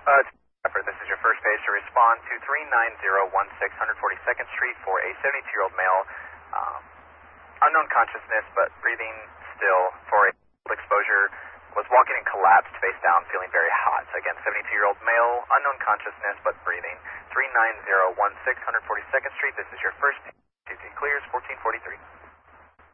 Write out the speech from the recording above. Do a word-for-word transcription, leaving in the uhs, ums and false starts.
Uh, this is your first page to respond to three nine zero one six one forty-second Street for a seventy-two-year-old male, um, unknown consciousness but breathing still for a exposure, was walking and collapsed face down, feeling very hot. So again, seventy-two-year-old male, unknown consciousness but breathing, three nine zero one six one forty-second Street. This is your first page. Clears fourteen forty-three.